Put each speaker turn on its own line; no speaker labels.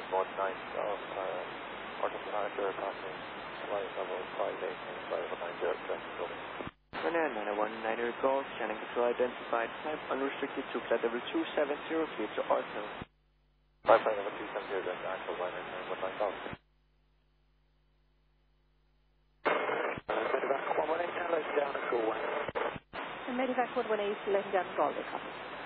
Mode 9 of order departure passing flight level 58 and flight level 90 traffic building.
Fernand 901 call, scanning control identified, type unrestricted to flight level 270, clear to ortho.
Flight level 270, that's actual line and 19000.
Medevac 118, let's down to cool 1. And Medevac 118, let's down to Galway, copy.